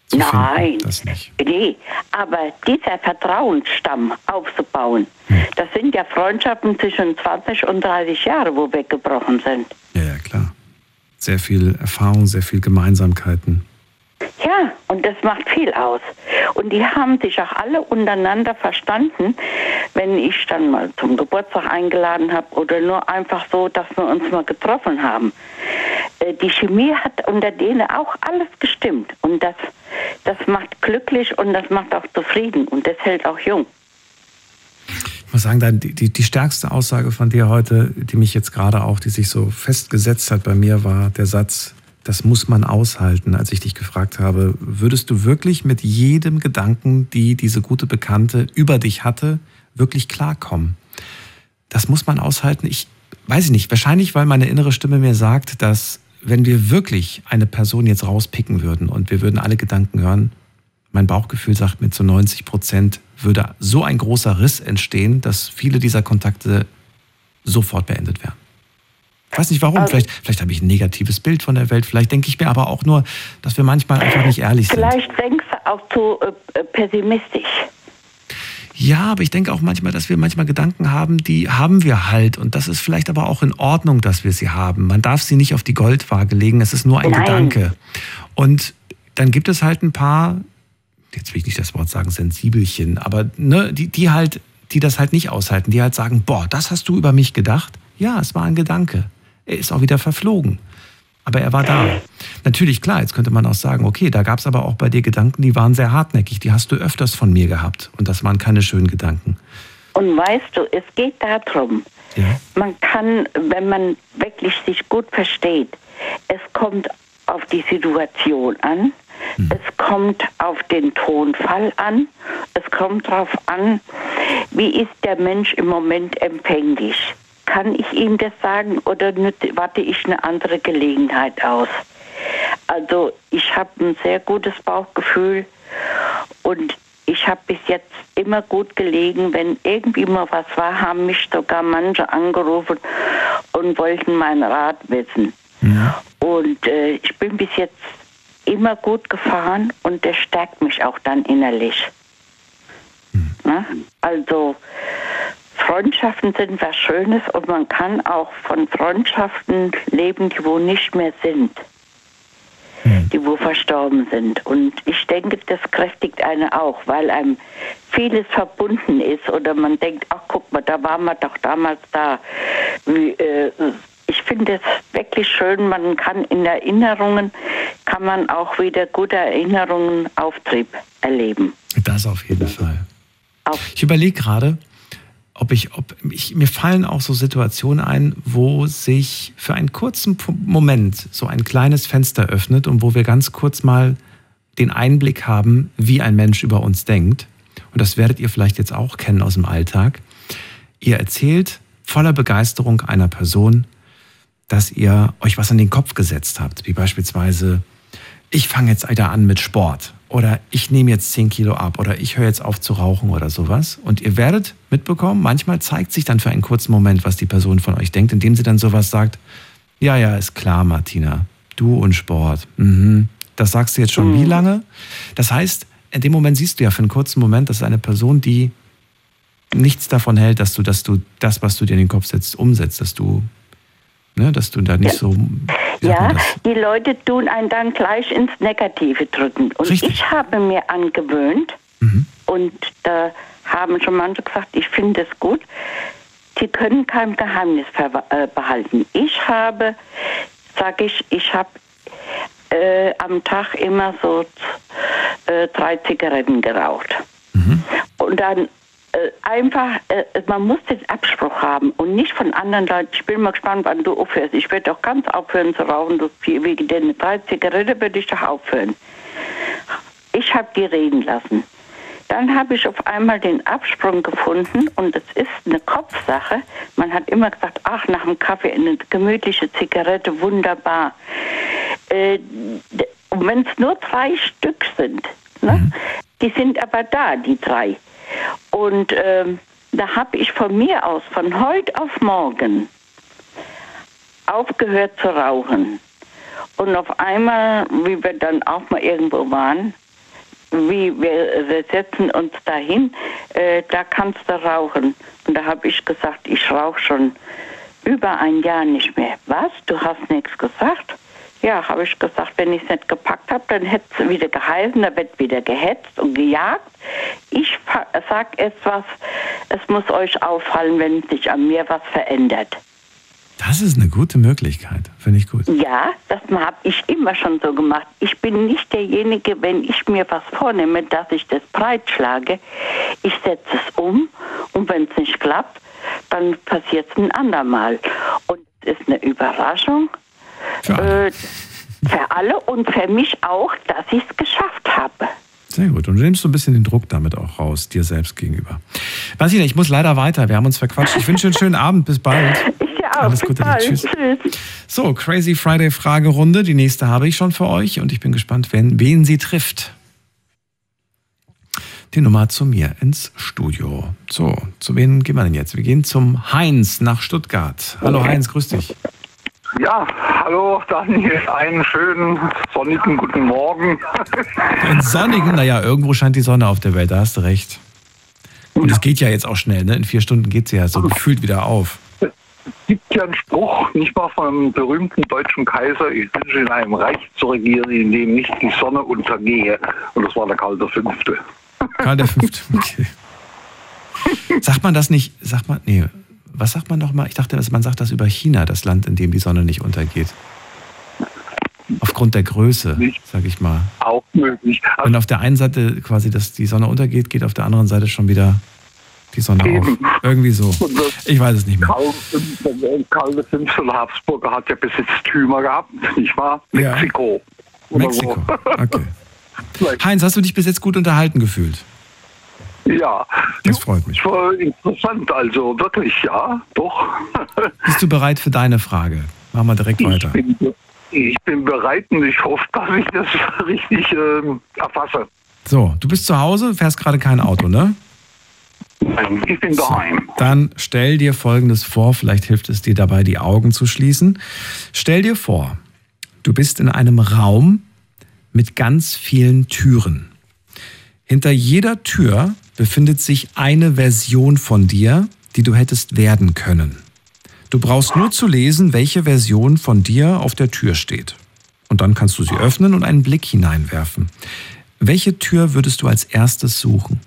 zu Nein, finden? Das nicht. Nee, aber dieser Vertrauensstamm aufzubauen, hm. das sind ja Freundschaften zwischen zwanzig und dreißig Jahren, wo weggebrochen sind. Ja, ja, klar. Sehr viel Erfahrung, sehr viel Gemeinsamkeiten. Ja, und das macht viel aus. Und die haben sich auch alle untereinander verstanden, wenn ich dann mal zum Geburtstag eingeladen habe oder nur einfach so, dass wir uns mal getroffen haben. Die Chemie hat unter denen auch alles gestimmt. Und das, das macht glücklich und das macht auch zufrieden und das hält auch jung. Ich muss sagen, die, die, die stärkste Aussage von dir heute, die mich jetzt gerade auch, die sich so festgesetzt hat bei mir, war der Satz: Das muss man aushalten. Als ich dich gefragt habe, würdest du wirklich mit jedem Gedanken, die diese gute Bekannte über dich hatte, wirklich klarkommen? Das muss man aushalten. Ich weiß ich nicht, wahrscheinlich, weil meine innere Stimme mir sagt, dass wenn wir wirklich eine Person jetzt rauspicken würden und wir würden alle Gedanken hören, mein Bauchgefühl sagt mir, zu neunzig Prozent würde so ein großer Riss entstehen, dass viele dieser Kontakte sofort beendet wären. Ich weiß nicht warum, also, vielleicht, vielleicht habe ich ein negatives Bild von der Welt, vielleicht denke ich mir aber auch nur, dass wir manchmal einfach nicht ehrlich vielleicht sind. Vielleicht denkst du auch zu äh, pessimistisch. Ja, aber ich denke auch manchmal, dass wir manchmal Gedanken haben, die haben wir halt. Und das ist vielleicht aber auch in Ordnung, dass wir sie haben. Man darf sie nicht auf die Goldwaage legen, es ist nur ein Nein. Gedanke. Und dann gibt es halt ein paar, jetzt will ich nicht das Wort sagen, Sensibelchen, aber ne, die, die halt, die das halt nicht aushalten, die halt sagen, boah, das hast du über mich gedacht? Ja, es war ein Gedanke. Er ist auch wieder verflogen. Aber er war da. Natürlich, klar, jetzt könnte man auch sagen, okay, da gab es aber auch bei dir Gedanken, die waren sehr hartnäckig. Die hast du öfters von mir gehabt. Und das waren keine schönen Gedanken. Und weißt du, es geht darum, ja. man kann, wenn man wirklich sich gut versteht, es kommt auf die Situation an, hm. es kommt auf den Tonfall an, es kommt darauf an, wie ist der Mensch im Moment empfänglich. Kann ich ihm das sagen oder warte ich eine andere Gelegenheit aus? Also ich habe ein sehr gutes Bauchgefühl und ich habe bis jetzt immer gut gelegen. Wenn irgendwie mal was war, haben mich sogar manche angerufen und wollten meinen Rat wissen. Ja. Und äh, ich bin bis jetzt immer gut gefahren und das stärkt mich auch dann innerlich. Mhm. Na? Also Freundschaften sind was Schönes und man kann auch von Freundschaften leben, die wo nicht mehr sind, mhm. die wo verstorben sind. Und ich denke, das kräftigt einen auch, weil einem vieles verbunden ist oder man denkt, ach guck mal, da waren wir doch damals da. Wie, äh, ich finde es wirklich schön, man kann in Erinnerungen, kann man auch wieder gute Erinnerungen, Auftrieb erleben. Das auf jeden Fall. Auf ich überlege gerade, Ob ich, ob ich, mir fallen auch so Situationen ein, wo sich für einen kurzen Moment so ein kleines Fenster öffnet und wo wir ganz kurz mal den Einblick haben, wie ein Mensch über uns denkt. Und das werdet ihr vielleicht jetzt auch kennen aus dem Alltag. Ihr erzählt voller Begeisterung einer Person, dass ihr euch was an den Kopf gesetzt habt. Wie beispielsweise, ich fange jetzt wieder an mit Sport. Oder ich nehme jetzt zehn Kilo ab oder ich höre jetzt auf zu rauchen oder sowas. Und ihr werdet mitbekommen, manchmal zeigt sich dann für einen kurzen Moment, was die Person von euch denkt, indem sie dann sowas sagt, ja, ja, ist klar, Martina, du und Sport. Mhm. Das sagst du jetzt schon mhm. wie lange? Das heißt, in dem Moment siehst du ja für einen kurzen Moment, das ist eine Person, die nichts davon hält, dass du, dass du das, was du dir in den Kopf setzt, umsetzt, dass du, ne, dass du da nicht ja. so... Ja, die Leute tun einen dann gleich ins Negative drücken. Und Richtig. Ich habe mir angewöhnt, mhm. und da haben schon manche gesagt, ich finde es gut, sie können kein Geheimnis behalten. Ich habe, sage ich, ich habe äh, am Tag immer so äh, drei Zigaretten geraucht. Mhm. Und dann Äh, einfach, äh, man muss den Abspruch haben und nicht von anderen Leuten. Ich bin mal gespannt, wann du aufhörst. Ich werde doch ganz aufhören zu rauchen. Du, wegen den drei Zigaretten würde ich doch aufhören. Ich habe die reden lassen. Dann habe ich auf einmal den Absprung gefunden und es ist eine Kopfsache. Man hat immer gesagt, ach, nach dem Kaffee eine gemütliche Zigarette, wunderbar. Äh, und wenn es nur drei Stück sind, ne, mhm. die sind aber da, die drei. Und ähm, da habe ich von mir aus, von heute auf morgen, aufgehört zu rauchen. Und auf einmal, wie wir dann auch mal irgendwo waren, wie wir setzen uns dahin, äh, da kannst du rauchen. Und da habe ich gesagt, ich rauche schon über ein Jahr nicht mehr. Was? Du hast nichts gesagt? Ja, habe ich gesagt, wenn ich es nicht gepackt habe, dann hätte es wieder geheißen, da wird wieder gehetzt und gejagt. Ich sage etwas, es muss euch auffallen, wenn sich an mir was verändert. Das ist eine gute Möglichkeit, finde ich gut. Ja, das habe ich immer schon so gemacht. Ich bin nicht derjenige, wenn ich mir was vornehme, dass ich das breitschlage. Ich setze es um und wenn es nicht klappt, dann passiert es ein andermal. Und es ist eine Überraschung für alle. Äh, für alle und für mich auch, dass ich es geschafft habe. Sehr gut. Und du nimmst so ein bisschen den Druck damit auch raus, dir selbst gegenüber. Vasile, ich muss leider weiter. Wir haben uns verquatscht. Ich wünsche dir einen schönen Abend. Bis bald. Ich ja auch. Alles Bis Gute. bald. Tschüss. Tschüss. So, Crazy Friday Fragerunde. Die nächste habe ich schon für euch und ich bin gespannt, wen, wen sie trifft. Die Nummer zu mir ins Studio. So, zu wen gehen wir denn jetzt? Wir gehen zum Heinz nach Stuttgart. Hallo Heinz, grüß dich. Ja, hallo Daniel, einen schönen sonnigen guten Morgen. Einen sonnigen, naja, irgendwo scheint die Sonne auf der Welt, da hast du recht. Und es geht ja jetzt auch schnell, ne? In vier Stunden geht sie ja so gefühlt wieder auf. Es gibt ja einen Spruch, nicht mal von einem berühmten deutschen Kaiser, ich wünsche in einem Reich zu regieren, in dem nicht die Sonne untergehe. Und das war der Karl der Fünfte. Karl der Fünfte, okay. Sagt man das nicht, sagt man, nee, was sagt man nochmal? Ich dachte, man sagt das über China, das Land, in dem die Sonne nicht untergeht. Aufgrund der Größe, sag ich mal. Auch möglich. Also wenn auf der einen Seite quasi dass die Sonne untergeht, geht auf der anderen Seite schon wieder die Sonne eben. auf. Irgendwie so. Ich weiß es nicht mehr. Karl, Karl der Fünfte der Habsburger hat ja Besitztümer gehabt, nicht wahr? Ja. Mexiko. Mexiko, So. okay. Heinz, hast du dich bis jetzt gut unterhalten gefühlt? Ja. Das freut mich. Das war interessant, also wirklich, ja, doch. Bist du bereit für deine Frage? Machen wir direkt weiter. Ich bin, ich bin bereit und ich hoffe, dass ich das richtig äh, erfasse. So, du bist zu Hause, fährst gerade kein Auto, ne? Nein, ich bin daheim. So, dann stell dir Folgendes vor, vielleicht hilft es dir dabei, die Augen zu schließen. Stell dir vor, du bist in einem Raum mit ganz vielen Türen. Hinter jeder Tür befindet sich eine Version von dir, die du hättest werden können. Du brauchst nur zu lesen, welche Version von dir auf der Tür steht. Und dann kannst du sie öffnen und einen Blick hineinwerfen. Welche Tür würdest du als erstes suchen?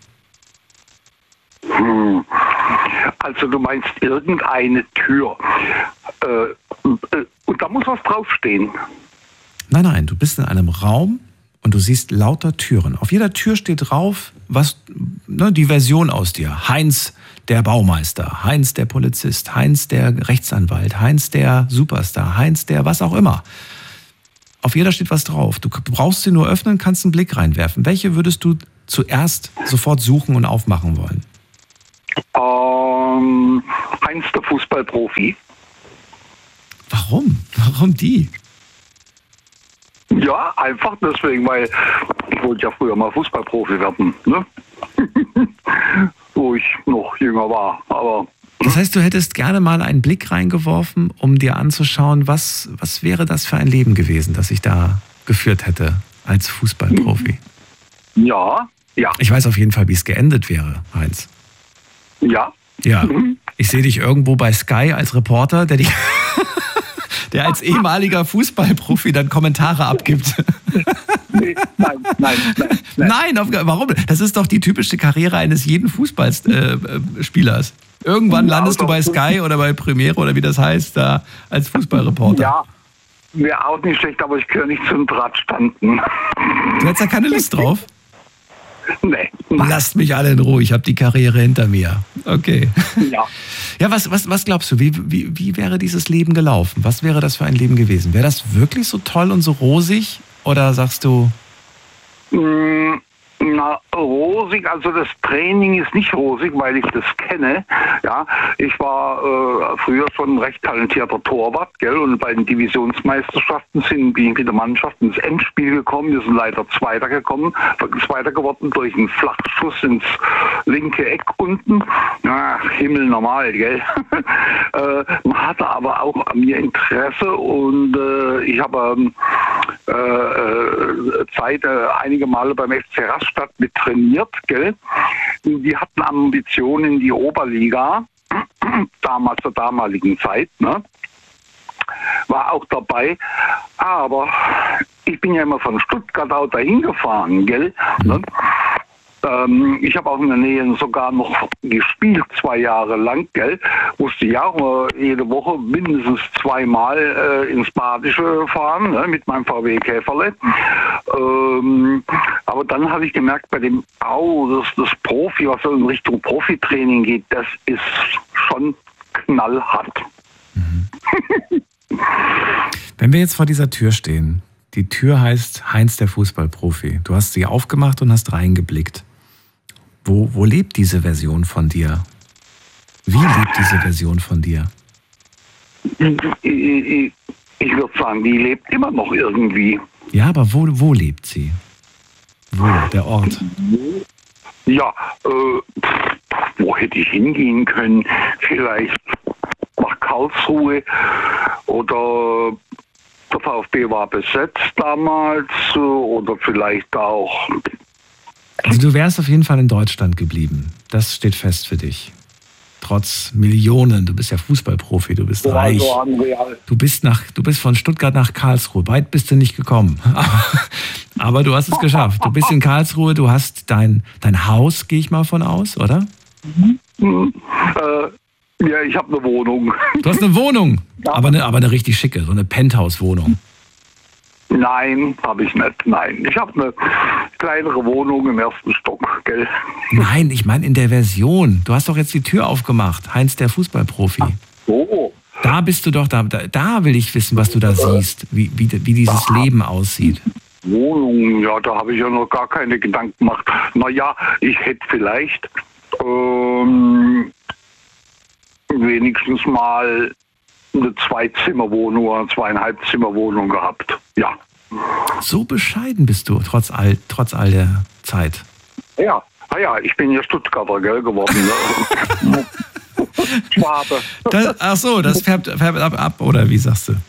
Hm. Also du meinst irgendeine Tür. Äh, und da muss was draufstehen. Nein, nein, du bist in einem Raum und du siehst lauter Türen. Auf jeder Tür steht drauf, was, ne, die Version aus dir. Heinz der Baumeister, Heinz der Polizist, Heinz der Rechtsanwalt, Heinz der Superstar, Heinz der was auch immer. Auf jeder steht was drauf. Du brauchst sie nur öffnen, kannst einen Blick reinwerfen. Welche würdest du zuerst sofort suchen und aufmachen wollen? Ähm, Heinz der Fußballprofi. Warum? Warum die? Ja, einfach deswegen, weil ich wollte ja früher mal Fußballprofi werden, ne? Wo ich noch jünger war, aber... Das heißt, du hättest gerne mal einen Blick reingeworfen, um dir anzuschauen, was, was wäre das für ein Leben gewesen, das ich da geführt hätte als Fußballprofi? Ja, ja. Ich weiß auf jeden Fall, wie es geendet wäre, Heinz. Ja. Ja, ich sehe dich irgendwo bei Sky als Reporter, der dich... der als ehemaliger Fußballprofi dann Kommentare abgibt. Nee, nein, nein, nein. Nein, nein auf, warum? Das ist doch die typische Karriere eines jeden Fußballspielers. Äh, Irgendwann landest du bei Sky oder bei Premiere oder wie das heißt, da als Fußballreporter. Ja, wäre auch nicht schlecht, aber ich gehöre nicht zum Drahtstanden. Du hättest da keine Lust drauf? Nee. Lasst mich alle in Ruhe, ich habe die Karriere hinter mir. Okay. Ja. Ja, was, was, was glaubst du, wie, wie, wie wäre dieses Leben gelaufen? Was wäre das für ein Leben gewesen? Wäre das wirklich so toll und so rosig? Oder sagst du... Mm, na, rosig, also das Training ist nicht rosig, weil ich das kenne. Ja, ich war äh, früher schon ein recht talentierter Torwart, gell? Und bei den Divisionsmeisterschaften sind bin ich mit der Mannschaft ins Endspiel gekommen. Wir sind leider Zweiter gekommen, Zweiter geworden durch einen Flachschuss ins linke Eck unten. Ach, Himmel normal, gell? äh, man hatte aber auch an mir Interesse und äh, ich habe äh, äh, Zeit äh, einige Male beim F C Rastatt mit trainiert, gell? Die hatten Ambitionen in die Oberliga, damals zur damaligen Zeit, ne? War auch dabei, aber ich bin ja immer von Stuttgart aus dahin gefahren, gell? Ne? Ähm, ich habe auch in der Nähe sogar noch gespielt, zwei Jahre lang, gell? Musste ja auch äh, jede Woche mindestens zweimal äh, ins Badische fahren, ne? Mit meinem V W Käferle. Ähm, aber dann habe ich gemerkt, bei dem Au, das, das Profi, was so in Richtung Profitraining geht, das ist schon knallhart. Mhm. Wenn wir jetzt vor dieser Tür stehen, die Tür heißt Heinz der Fußballprofi. Du hast sie aufgemacht und hast reingeblickt. Wo, wo lebt diese Version von dir? Wie lebt diese Version von dir? Ich, ich, ich würde sagen, die lebt immer noch irgendwie. Ja, aber wo, wo lebt sie? Wo, der Ort? Ja, äh, wo hätte ich hingehen können? Vielleicht nach Karlsruhe oder der VfB war besetzt damals oder vielleicht auch. Also du wärst auf jeden Fall in Deutschland geblieben. Das steht fest für dich. Trotz Millionen. Du bist ja Fußballprofi, du bist reich. Du bist, nach, du bist von Stuttgart nach Karlsruhe. Weit bist du nicht gekommen. Aber du hast es geschafft. Du bist in Karlsruhe, du hast dein, dein Haus, gehe ich mal von aus, oder? Mhm. Äh, ja, ich habe eine Wohnung. Du hast eine Wohnung, ja. aber, eine, aber eine richtig schicke, so eine Penthouse-Wohnung. Nein, habe ich nicht. Nein, ich habe eine kleinere Wohnung im ersten Stock, gell? Nein, ich meine in der Version. Du hast doch jetzt die Tür aufgemacht, Heinz der Fußballprofi. Ach so. Da bist du doch, da, da, da will ich wissen, was du da siehst, wie, wie, wie dieses da. Leben aussieht. Wohnung, ja, da habe ich ja noch gar keine Gedanken gemacht. Naja, ich hätte vielleicht ähm, wenigstens mal eine Zwei-Zimmer-Wohnung oder eine Zweieinhalb-Zimmer-Wohnung gehabt. Ja. So bescheiden bist du, trotz all, trotz all der Zeit. Ja, ah ja, ich bin ja Stuttgarter, gell, geworden. Ne? Schwabe. Das, ach so, das färbt, färbt ab, ab, oder wie sagst du?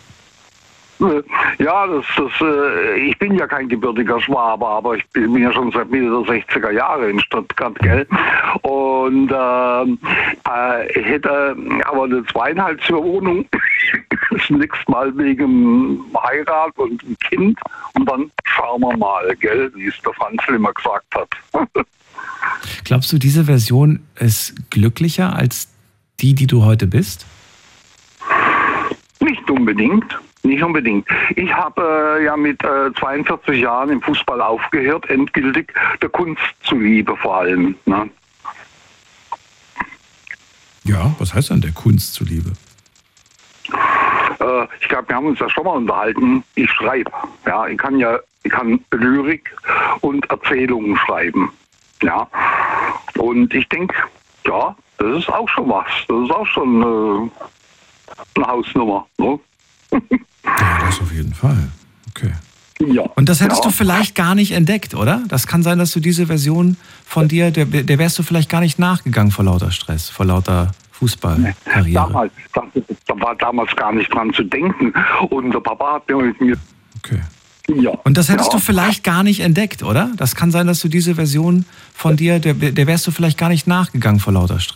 Ja, das, das, äh, ich bin ja kein gebürtiger Schwabe, aber ich bin ja schon seit Mitte der sechziger Jahre in Stuttgart, gell? Und äh, äh, hätte aber eine Zweieinhalbzimmer-Wohnung zunächst mal wegen Heirat und ein Kind und dann schauen wir mal, gell, wie es der Franzl immer gesagt hat. Glaubst du, diese Version ist glücklicher als die, die du heute bist? Nicht unbedingt. Nicht unbedingt. Ich habe äh, ja mit äh, zweiundvierzig Jahren im Fußball aufgehört, endgültig der Kunst zuliebe vor allem. Ne? Ja, was heißt denn der Kunst zuliebe? Äh, ich glaube, wir haben uns ja schon mal unterhalten. Ich schreibe. Ja, ich kann ja, ich kann Lyrik und Erzählungen schreiben. Ja, und ich denke, ja, das ist auch schon was. Das ist auch schon äh, eine Hausnummer. Ne? Ja, das auf jeden Fall. Okay. Ja. Und das hättest ja. du vielleicht gar nicht entdeckt, oder? Das kann sein, dass du diese Version von dir, der, der wärst du vielleicht gar nicht nachgegangen vor lauter Stress, vor lauter Fußballkarriere. Damals, da, da war damals gar nicht dran zu denken. Und der Papa hat mir mit mir... Okay. Ja. Und das hättest ja. du vielleicht gar nicht entdeckt, oder? Das kann sein, dass du diese Version von dir, der, der wärst du vielleicht gar nicht nachgegangen vor lauter Stress.